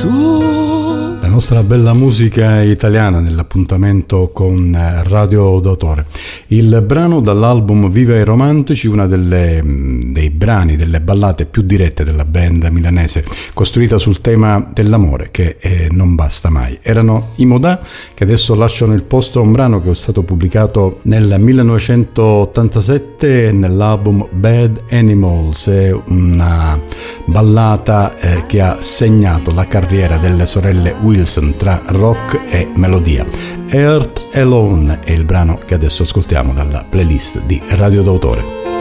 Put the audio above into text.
La nostra bella musica italiana nell'appuntamento con Radio d'autore. Il brano dall'album Viva i Romantici, una dei brani, delle ballate più dirette della band milanese, costruita sul tema dell'amore che non basta mai. Erano i Modà, che adesso lasciano il posto a un brano che è stato pubblicato nel 1987 nell'album Bad Animals, una ballata che ha segnato la carriera delle sorelle Wilson tra rock e melodia. Earth Alone è il brano che adesso ascoltiamo dalla playlist di Radio d'autore.